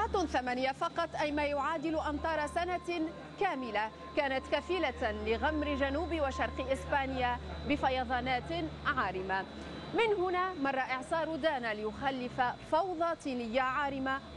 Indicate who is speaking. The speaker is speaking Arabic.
Speaker 1: ساعات 8 فقط، أي ما يعادل أمطار سنة كاملة، كانت كفيلة لغمر جنوب وشرق إسبانيا بفيضانات عارمة. من هنا مر إعصار دانا ليخلف فوضى طينية عارمة